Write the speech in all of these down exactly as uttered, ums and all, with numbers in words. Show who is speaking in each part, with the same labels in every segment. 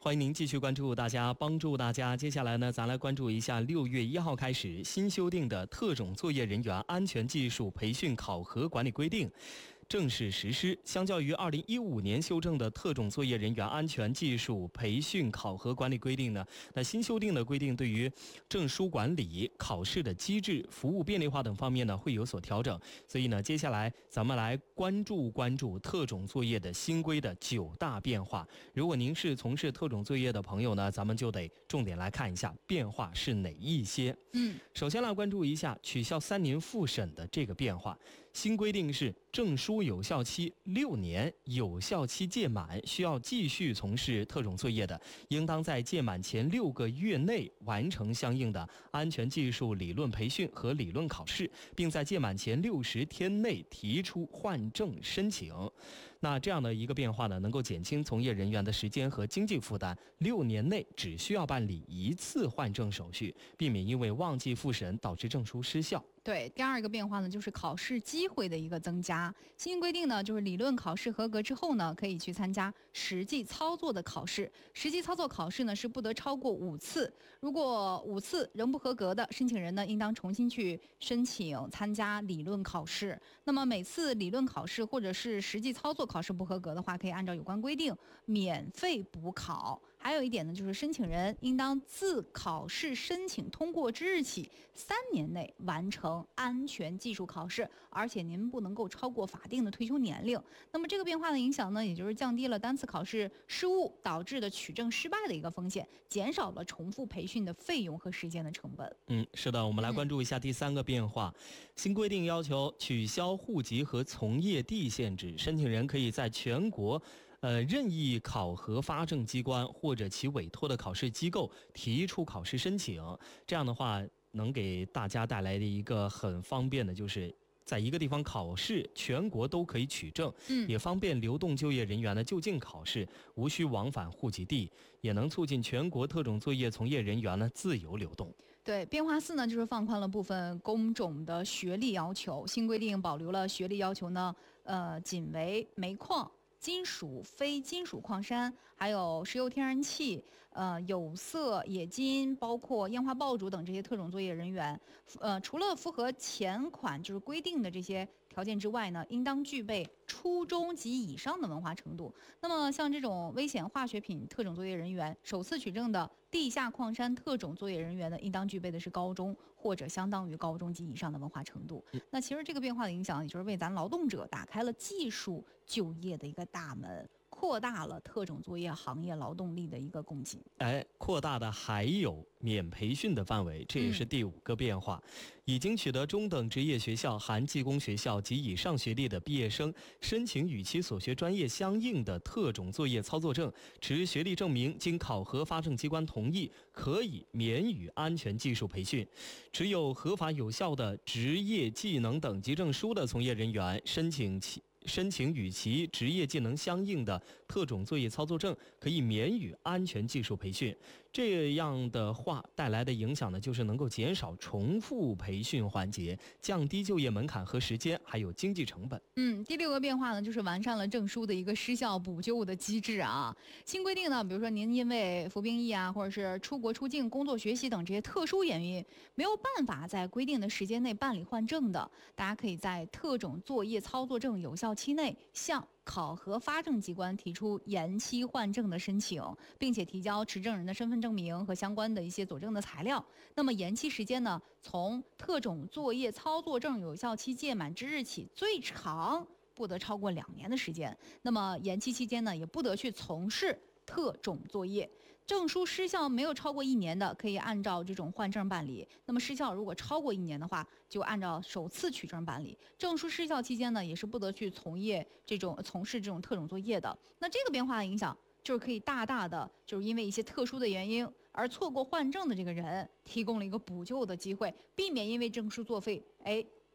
Speaker 1: 欢迎您继续关注大家，帮助大家。接下来呢，咱来关注一下六月一号开始新修订的特种作业人员安全技术培训考核管理规定正式实施。相较于二零一五年修正的特种作业人员安全技术培训考核管理规定呢，那新修订的规定对于证书管理、考试的机制、服务便利化等方面呢会有所调整。所以呢，接下来咱们来关注关注特种作业的新规的九大变化。如果您是从事特种作业的朋友呢，咱们就得重点来看一下变化是哪一些。
Speaker 2: 嗯，
Speaker 1: 首先来关注一下取消三年复审的这个变化。新规定是证书有效期六年，有效期届满需要继续从事特种作业的，应当在届满前六个月内完成相应的安全技术理论培训和理论考试，并在届满前六十天内提出换证申请。那这样的一个变化呢，能够减轻从业人员的时间和经济负担。六年内只需要办理一次换证手续，避免因为忘记复审导致证书失效。
Speaker 2: 对，第二个变化呢，就是考试机会的一个增加。新规定呢，就是理论考试合格之后呢，可以去参加实际操作的考试。实际操作考试呢是不得超过五次，如果五次仍不合格的申请人呢，应当重新去申请参加理论考试。那么每次理论考试或者是实际操作考试不合格的话，可以按照有关规定免费补考。还有一点呢，就是申请人应当自考试申请通过之日起三年内完成安全技术考试，而且您不能够超过法定的退休年龄。那么这个变化的影响呢，也就是降低了单次考试失误导致的取证失败的一个风险，减少了重复培训的费用和时间的成本。
Speaker 1: 嗯，是的，我们来关注一下第三个变化。嗯、新规定要求取消户籍和从业地限制，申请人可以在全国呃，任意考核发证机关或者其委托的考试机构提出考试申请。这样的话，能给大家带来的一个很方便的，就是在一个地方考试，全国都可以取证，
Speaker 2: 嗯，
Speaker 1: 也方便流动就业人员的就近考试，无需往返户籍地，也能促进全国特种作业从业人员呢自由流动。
Speaker 2: 对，变化四呢，就是放宽了部分工种的学历要求。新规定保留了学历要求呢，呃，仅为煤矿、金属、非金属矿山，还有石油天然气、呃有色、冶金，包括烟花爆竹等这些特种作业人员，呃，除了符合前款就是规定的这些条件之外呢，应当具备初中及以上的文化程度。那么像这种危险化学品特种作业人员，首次取证的地下矿山特种作业人员呢，应当具备的是高中或者相当于高中及以上的文化程度。嗯、那其实这个变化的影响，也就是为咱劳动者打开了技术就业的一个大门，扩大了特种作业行业劳动力的一个供给。
Speaker 1: 哎，扩大的还有免培训的范围，这也是第五个变化。嗯、已经取得中等职业学校含技工学校及以上学历的毕业生，申请与其所学专业相应的特种作业操作证，持学历证明，经考核发证机关同意，可以免予安全技术培训。持有合法有效的职业技能等级证书的从业人员，申请其申请与其职业技能相应的特种作业操作证，可以免予安全技术培训。这样的话带来的影响呢，就是能够减少重复培训环节，降低就业门槛和时间，还有经济成本。
Speaker 2: 嗯，第六个变化呢，就是完善了证书的一个失效补救的机制啊。新规定呢，比如说您因为服兵役啊，或者是出国出境、工作学习等这些特殊原因，没有办法在规定的时间内办理换证的，大家可以在特种作业操作证有效期内向考核发证机关提出延期换证的申请，并且提交持证人的身份证明和相关的一些佐证的材料。那么延期时间呢，从特种作业操作证有效期届满之日起，最长不得超过两年的时间。那么延期期间呢，也不得去从事特种作业。证书失效没有超过一年的，可以按照这种换证办理。那么失效如果超过一年的话，就按照首次取证办理。证书失效期间呢，也是不得去从业这种从事这种特种作业的。那这个变化的影响，就是可以大大的就是因为一些特殊的原因而错过换证的这个人，提供了一个补救的机会，避免因为证书作废，哎。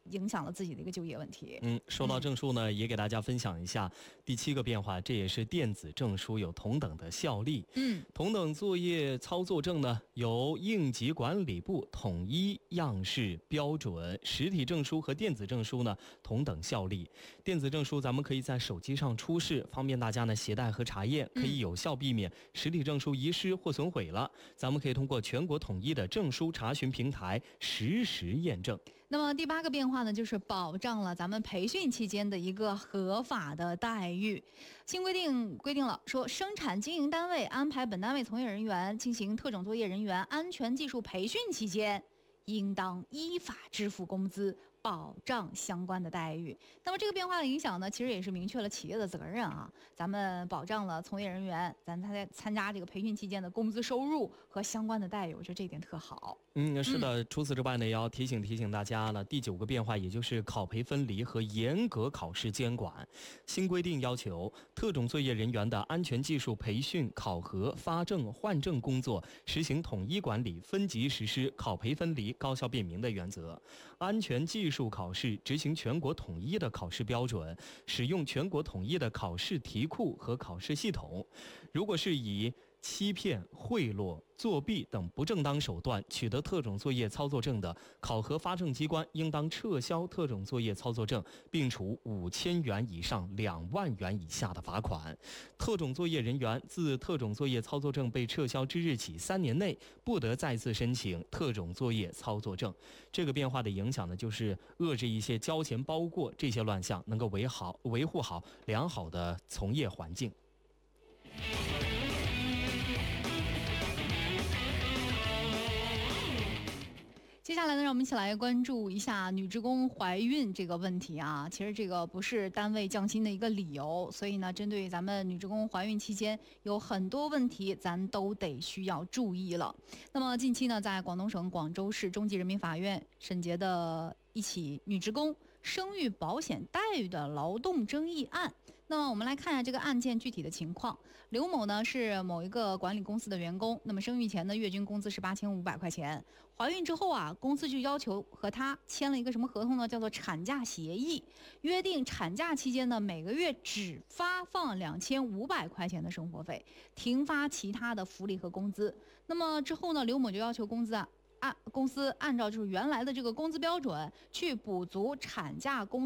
Speaker 2: 影响了自己的一个就业问题。
Speaker 1: 嗯，说到证书呢，嗯、也给大家分享一下第七个变化，这也是电子证书有同等的效力。
Speaker 2: 嗯，
Speaker 1: 同等作业操作证呢，由应急管理部统一样式标准，实体证书和电子证书呢同等效力。电子证书咱们可以在手机上出示，方便大家呢携带和查验，可以有效避免实体证书遗失或损毁了。咱们可以通过全国统一的证书查询平台实时验证。
Speaker 2: 那么第八个变化呢，就是保障了咱们培训期间的一个合法的待遇。新规定规定了说，生产经营单位安排本单位从业人员进行特种作业人员安全技术培训期间，应当依法支付工资，保障相关的待遇。那么这个变化的影响呢，其实也是明确了企业的责任啊。咱们保障了从业人员咱他在参加这个培训期间的工资收入和相关的待遇，我觉得这一点特好。
Speaker 1: 嗯，是的。除此之外呢，也要提醒提醒大家了，第九个变化，也就是考培分离和严格考试监管。新规定要求，特种作业人员的安全技术培训、考核、发证、换证工作实行统一管理，分级实施，考培分离，高效便民的原则。安全技术考试执行全国统一的考试标准，使用全国统一的考试题库和考试系统。如果是以欺骗、贿赂、作弊等不正当手段取得特种作业操作证的，考核发证机关应当撤销特种作业操作证，并处五千元以上两万元以下的罚款。特种作业人员自特种作业操作证被撤销之日起三年内，不得再次申请特种作业操作证。这个变化的影响呢，就是遏制一些交钱包过这些乱象，能够维好维护好良好的从业环境。
Speaker 2: 接下来呢，让我们一起来关注一下女职工怀孕这个问题啊。其实这个不是单位降薪的一个理由，所以呢，针对咱们女职工怀孕期间有很多问题，咱都得需要注意了。那么近期呢，在广东省广州市中级人民法院审结的一起女职工生育保险待遇的劳动争议案。那么我们来看一下这个案件具体的情况。刘某呢是某一个管理公司的员工，那么生育前呢月均工资是八千五百块钱，怀孕之后啊，公司就要求和他签了一个什么合同呢？叫做产假协议，约定产假期间呢每个月只发放两千五百块钱的生活费，停发其他的福利和工资。那么之后呢，刘某就要求工资啊。按公司按照就是原来的这个工资标准去补足产假工